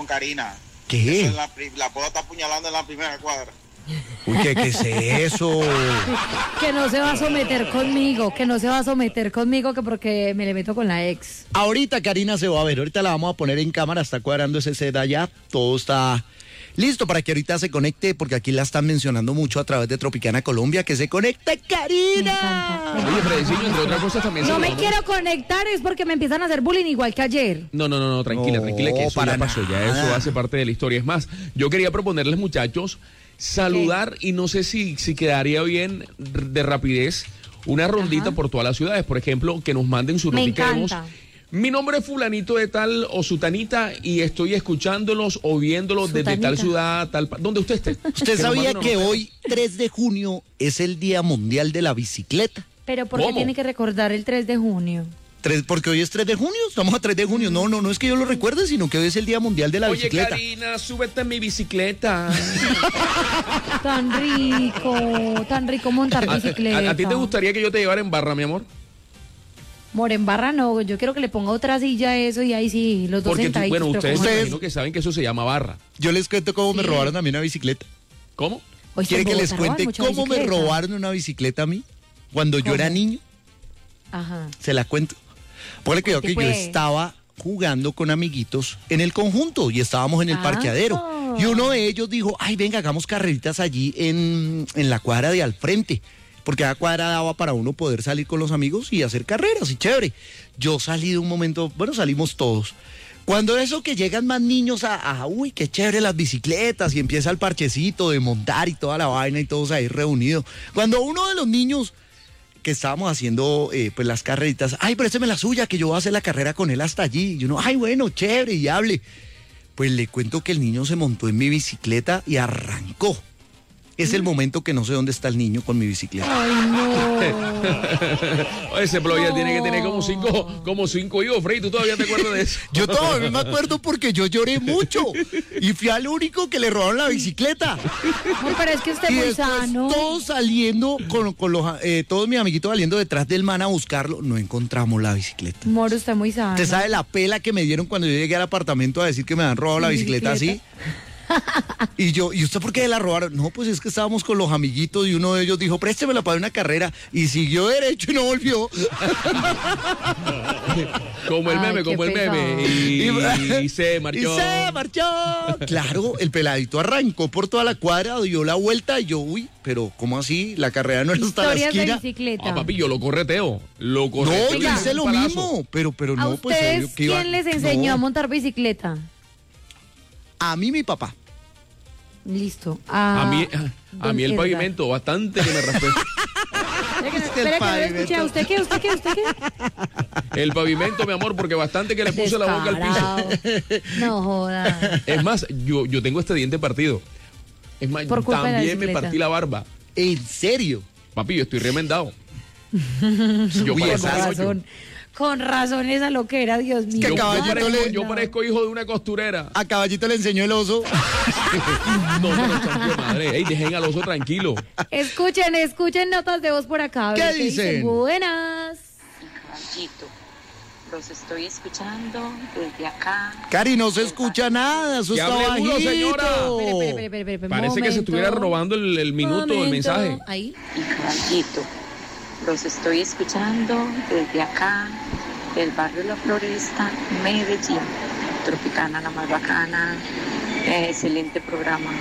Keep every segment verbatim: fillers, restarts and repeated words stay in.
con Karina. ¿Qué? Es la, la puedo estar apuñalando en la primera cuadra. Uy, ¿qué, qué es eso? Que no se va a someter conmigo, que no se va a someter conmigo, que porque me le meto con la ex. Ahorita Karina se va a ver, ahorita la vamos a poner en cámara, está cuadrando ese set allá, todo está listo para que ahorita se conecte, porque aquí la están mencionando mucho a través de Tropicana Colombia, que se conecte Karina. Oye, Fredeciño, entre otras cosas también No se me lo- quiero conectar, es porque me empiezan a hacer bullying igual que ayer. No, no, no, no, tranquila, No, tranquila, que eso para ya pasó, ya nada. eso hace parte de la historia. Es más, yo quería proponerles, muchachos, saludar y no sé si, si quedaría bien de rapidez una rondita Ajá. por todas las ciudades. Por ejemplo, que nos manden su Me notica de voz. encanta. Mi nombre es fulanito de tal o sutanita y estoy escuchándolos o viéndolos desde Sutanita. tal ciudad, tal... pa- donde usted esté. ¿Usted Que nos sabía mande una que nota. hoy, tres de junio, es el Día Mundial de la Bicicleta? Pero ¿por qué ¿Cómo? tiene que recordar el tres de junio? Tres, porque hoy es tres de junio, estamos a tres de junio. No, no, no es que yo lo recuerde, sino que hoy es el Día Mundial de la Oye, Bicicleta. Karina, súbete en mi bicicleta. Tan rico, tan rico montar ¿A, bicicleta. a- a ti te gustaría que yo te llevara en barra, mi amor? More en barra no, yo quiero que le ponga otra silla a eso y ahí sí, los dos Porque tú- sentaditos. bueno, pero ustedes como- me Ustedes- imagino que saben que eso se llama barra. Yo les cuento cómo me Sí. robaron a mí una bicicleta. ¿Cómo? Hoy ¿Quiere en que les Bogotá roban cuente mucha cómo me bicicleta. robaron una bicicleta a mí? Cuando yo ¿Cómo? era niño, Ajá. se la cuento. Porque creo que Cuente, yo pues. estaba jugando con amiguitos en el conjunto y estábamos en el Ah. parqueadero. Y uno de ellos dijo, ay, venga, hagamos carreritas allí en, en la cuadra de al frente. Porque la cuadra daba para uno poder salir con los amigos y hacer carreras y chévere. Yo salí de un momento, bueno, salimos todos. Cuando eso que llegan más niños a, a, uy, qué chévere las bicicletas y empieza el parchecito de montar y toda la vaina y todos ahí reunidos. Cuando uno de los niños que estábamos haciendo eh, pues las carreritas, ay, présteme la suya que yo voy a hacer la carrera con él hasta allí. Y uno, ay, bueno, chévere, y hable. Pues le cuento que el niño se montó en mi bicicleta y arrancó. Es el momento que no sé dónde está el niño con mi bicicleta. Ay, no. Oye, ese plo ya No. tiene que tener como cinco, como cinco hijos, Freddy. ¿Tú todavía te acuerdas de eso? Yo todavía me acuerdo porque yo lloré mucho y fui al único que le robaron la bicicleta. No, pero es que usted Y es muy después sano. todos saliendo, con, con los, eh, todos mis amiguitos saliendo detrás del man a buscarlo, no encontramos la bicicleta. Moro, usted es muy sano. ¿Usted sabe la pela que me dieron cuando yo llegué al apartamento a decir que me habían robado la ¿Mi bicicleta, bicicleta? así? Y yo, ¿y usted por qué la robaron? No, pues es que estábamos con los amiguitos y uno de ellos dijo, préstemela para una carrera. Y siguió derecho y no volvió. Como el Ay, meme, qué como el meme. Y, y se marchó. Y se marchó. Claro, el peladito arrancó por toda la cuadra, dio la vuelta y yo, uy, pero ¿cómo así? La carrera no era hasta la Historias de esquina. bicicleta. Ah, papi, yo lo correteo. Lo No, correteo. yo Oiga. hice lo Un palazo. mismo, pero, pero ¿A no, pues ustedes obvio que iba- quién les enseñó No, a montar bicicleta? A mí mi papá. Listo. A mí, a don mí el Edgar. pavimento, bastante que me raspé. Espera que, Es que el espera que no lo pavimento. escuché. ¿A usted qué? ¿Usted qué? ¿Usted qué? El pavimento, mi amor, porque bastante que le puse la boca al piso. Descarado. No joda. Es más, yo, yo tengo este diente partido. Es más, Por culpa de la también me bicicleta. partí la barba. ¿En serio? Papi, yo estoy remendado. Yo Uy, parezco esa- Con un razón. hoyo. Con razón esa loquera, Dios mío. que Yo, yo Caballito parezco, le- yo parezco hijo de una costurera. A Caballito le enseñó el oso. No, pero santo madre. Ey, dejen al oso tranquilo. Escuchen, escuchen notas de voz por acá. a ¿Qué ver dicen? Buenas. Caballito, los estoy escuchando desde acá. Cari, no se escucha nada, eso Que está hable duro, bajito. señora. Espere, espere, espere, espere, espere, Parece que se momento. estuviera robando el, el minuto del Momento. mensaje. Ahí. Y caballito, los estoy escuchando desde acá, del barrio La Floresta, Medellín. Tropicana, la más bacana, eh, excelente programa.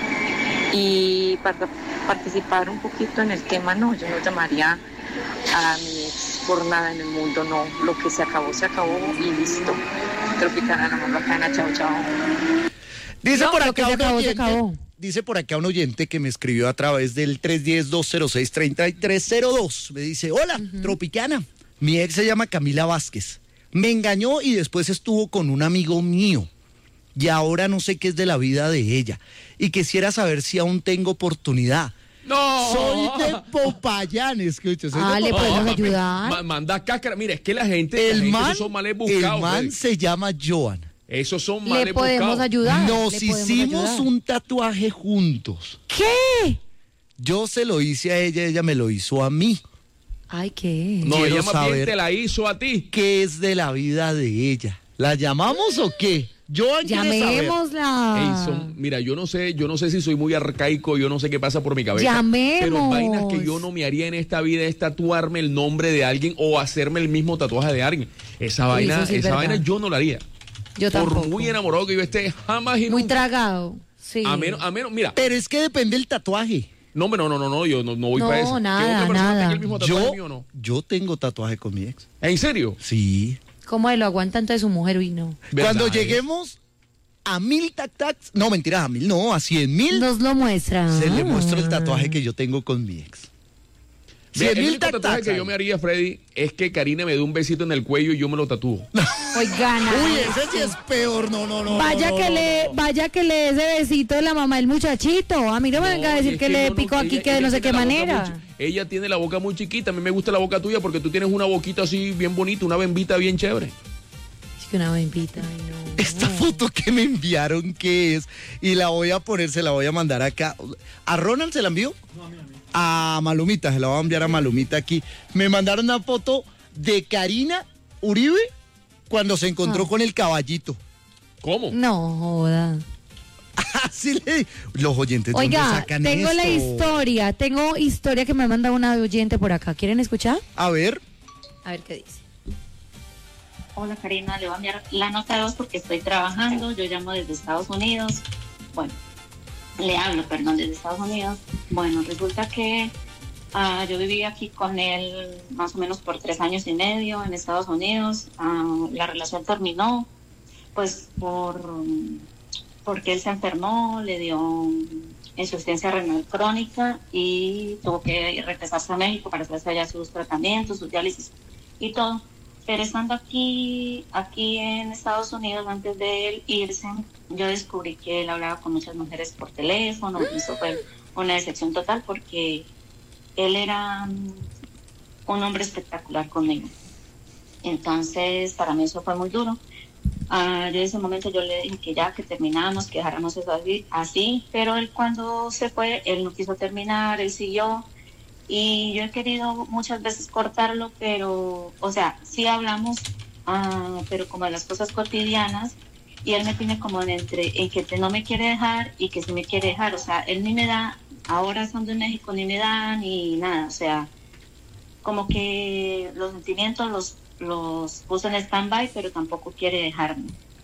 Y para participar un poquito en el tema, no, yo no llamaría a mi ex por nada en el mundo, no. Lo que se acabó, se acabó y listo. Tropicana, la más bacana, chao, chao. Dice No, por lo que acá se un acabó, se oyente, acabó. dice por acá un oyente que me escribió a través del tres uno cero, dos cero seis, tres tres cero dos. Me dice, hola, Tropicana. Mi ex se llama Camila Vázquez. Me engañó y después estuvo con un amigo mío. Y ahora no sé qué es de la vida de ella. Y quisiera saber si aún tengo oportunidad. ¡No! Soy de Popayán, escucha. Soy Ah, de le Popayán. podemos papi, ayudar. ma- Manda cáscara. Mira, es que la gente, la El gente, man, esos son males el buscados. man Freddy. se llama Joan. Esos son Le males podemos buscados. ayudar. Nos le podemos hicimos ayudar. un tatuaje juntos. ¿Qué? Yo se lo hice a ella, ella me lo hizo a mí. Ay, ¿qué? No, Quiero ella más bien saber te la hizo a ti. ¿Qué es de la vida de ella? ¿La llamamos o qué? Johan quiere saber. Llamémosla. Ey, son- mira, yo no sé, yo no sé si soy muy arcaico, yo no sé qué pasa por mi cabeza. Llamemos. Pero vainas que yo no me haría en esta vida es tatuarme el nombre de alguien o hacerme el mismo tatuaje de alguien. Esa Uy, vaina, eso sí es esa verdad. vaina yo no la haría. Yo Por tampoco. muy enamorado que yo esté, jamás y Muy nunca. tragado. Sí. A menos, a menos, mira, Pero es que depende del tatuaje. no, hombre, no, no, no, no, yo no, no voy No, para eso. nada, que otra persona nada. tenga el mismo tatuaje Yo, mío, no. yo tengo tatuaje con mi ex. ¿En serio? Sí. ¿Cómo lo aguantan de su mujer y no? Cuando ¿Verdad? lleguemos a mil tac tacs, no, mentiras, a mil, no, a cien mil, Nos lo muestra. se le muestro el tatuaje que yo tengo con mi ex. Mira, Cien el mil único tac tatuaje tacs. que yo me haría, Freddy, es que Karina me dé un besito en el cuello y yo me lo tatúo. Oigan. Uy, ese sí es peor, no, no, no. Vaya no, que no, le, no. vaya que le dé ese besito de la mamá del muchachito. A mí no me venga a No, decir es que, le yo no- picó aquí ella- que de ella no sé tiene qué la boca manera. muy chi- ella tiene la boca muy chiquita, a mí me gusta la boca tuya porque tú tienes una boquita así bien bonita, una bembita bien chévere. Es que una bembita, ay, no. Esta foto que me enviaron, ¿qué es? Y la voy a poner, se la voy a mandar acá. ¿A Ronald se la envió? No, a mí, a mí. A Malumita, se la voy a enviar a Malumita aquí. Me mandaron una foto de Karina Uribe cuando se encontró Ah. con el caballito. ¿Cómo? No, joda. Así le... Los oyentes, ¿de dónde Oiga, sacan tengo la esto? historia, tengo historia que me manda una oyente por acá. ¿Quieren escuchar? A ver. A ver qué dice. Hola Karina, le voy a enviar la nota de voz porque estoy trabajando, yo llamo desde Estados Unidos, bueno, le hablo, perdón, desde Estados Unidos. Bueno, resulta que ah, yo viví aquí con él más o menos por tres años y medio en Estados Unidos. Ah, la relación terminó, pues por porque él se enfermó, le dio insuficiencia renal crónica y tuvo que regresarse a México para hacerse allá sus tratamientos, sus diálisis y todo. Pero estando aquí, aquí en Estados Unidos, antes de él irse, yo descubrí que él hablaba con muchas mujeres por teléfono. Eso fue una decepción total porque él era um, un hombre espectacular conmigo. Entonces, para mí eso fue muy duro. Uh, yo en ese momento yo le dije que ya, que terminamos, que dejáramos eso así, así, pero él cuando se fue, él no quiso terminar, él siguió. Y yo he querido muchas veces cortarlo, pero, o sea, sí hablamos, uh, pero como de las cosas cotidianas, y él me tiene como en entre, en que no me quiere dejar y que sí me quiere dejar, o sea, él ni me da, ahora estando en México ni me da, ni nada, o sea, como que los sentimientos los, los puso en stand-by, pero tampoco quiere dejarme.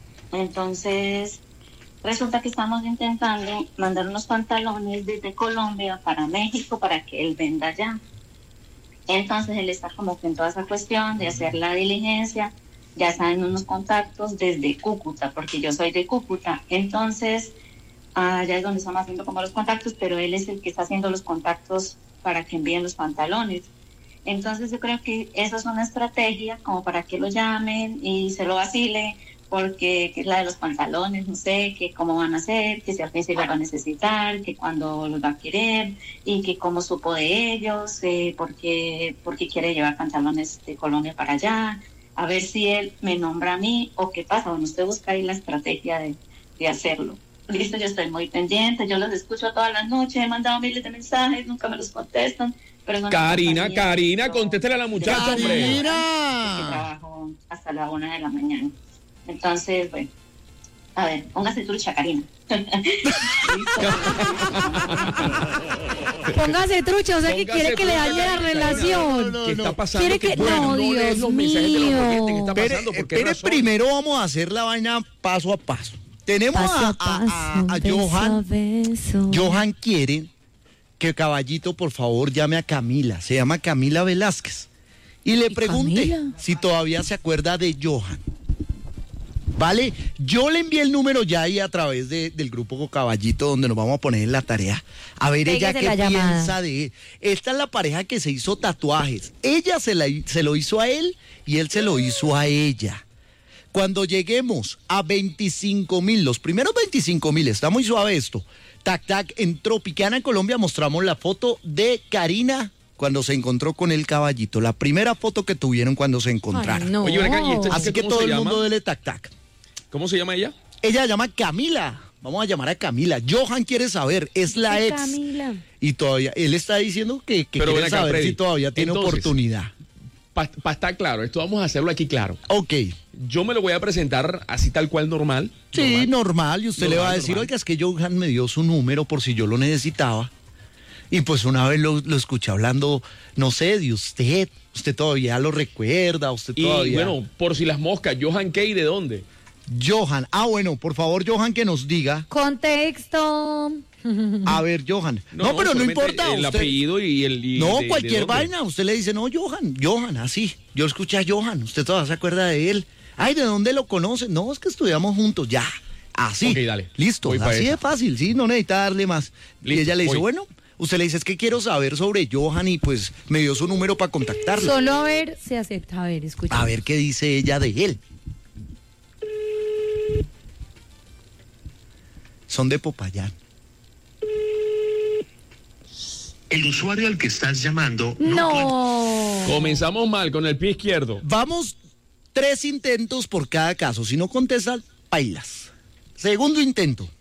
Entonces, resulta que estamos intentando mandar unos pantalones desde Colombia para México para que él venda allá. Entonces él está como que en toda esa cuestión de hacer la diligencia, ya saben unos contactos desde Cúcuta, porque yo soy de Cúcuta. Entonces, allá es donde estamos haciendo como los contactos, pero él es el que está haciendo los contactos para que envíen los pantalones. Entonces yo creo que esa es una estrategia como para que lo llamen y se lo vacilen, porque que es la de los pantalones, no sé, que cómo van a hacer, que si al fin se los va a necesitar, que cuando los va a querer, y que cómo supo de ellos, eh, porque, porque quiere llevar pantalones de Colombia para allá, a ver si él me nombra a mí o qué pasa. Bueno, usted busca ahí la estrategia de, de hacerlo. Listo, yo estoy muy pendiente, yo los escucho todas las noches, he mandado miles de mensajes, nunca me los contestan. Pero son Karina, compañías, Karina, yo- contéstele a la muchacha, hombre. que Karina. trabajo hasta la una de la mañana. Entonces, bueno, a ver, póngase trucha, Karina. Póngase trucha, o sea que Póngase quiere que le dañe la trucha, relación. no, ¿Qué está pasando? Quiere que- bueno, no, lees Dios los mensajes de los mío. oyentes, ¿qué está Espere, pasando? ¿Por qué espere, razón? primero vamos a hacer la vaina paso a paso. Tenemos Paso a, a paso, a- a beso a Johan. beso. Johan quiere que Caballito, por favor, llame a Camila. Se llama Camila Velázquez. Y le ¿Y pregunte Camila? si todavía se acuerda de Johan. ¿Vale? Yo le envié el número ya ahí a través de- del grupo Caballito, donde nos vamos a poner en la tarea. A ver ella Pégase qué la llamada. piensa de él. Esta es la pareja que se hizo tatuajes. Ella se, la- se lo hizo a él y él se lo hizo a ella. Cuando lleguemos a veinticinco mil, los primeros veinticinco mil, está muy suave esto. Tac, tac, en Tropicana, en Colombia, mostramos la foto de Karina cuando se encontró con el Caballito. La primera foto que tuvieron cuando se encontraron. Ay, no. Oye, ven acá, ¿y este- Así que ¿cómo todo se el llama? mundo dele tac, tac. ¿Cómo se llama ella? Ella se llama Camila. Vamos a llamar a Camila. Johan quiere saber, es la Sí, ex. Camila. Y todavía, él está diciendo que, que Pero quiere ven acá, saber Freddy. si todavía tiene Entonces, oportunidad. para estar claro, esto vamos a hacerlo aquí claro. Ok. Yo me lo voy a presentar así tal cual normal. Sí, normal. normal y usted normal, le va a decir, normal. Oiga, es que Johan me dio su número por si yo lo necesitaba. Y pues una vez lo, lo escuché hablando, no sé, de usted. Usted todavía lo recuerda, usted y, todavía... Y bueno, por si las moscas, ¿Johan qué y de dónde? Johan. Ah, bueno, por favor, Johan, que nos diga. Contexto. A ver, Johan. No, no pero no importa. El usted... apellido y el... Y no, de, cualquier de vaina. Usted le dice, no, Johan, Johan, así. Yo escuché a Johan. Usted todavía se acuerda de él. Ay, ¿de dónde lo conoce? No, es que estudiamos juntos, ya. Así. Ok, dale. Listo, así de fácil, sí, no necesita darle más. Listo, y ella le dice, voy. Bueno... Usted le dice, es que quiero saber sobre Johan y pues me dio su número para contactarlo. Solo a ver si acepta. A ver, escucha. A ver qué dice ella de él. Son de Popayán. El usuario al que estás llamando... No. no Comenzamos mal, con el pie izquierdo. Vamos, tres intentos por cada caso. Si no contestan, pailas. Segundo intento.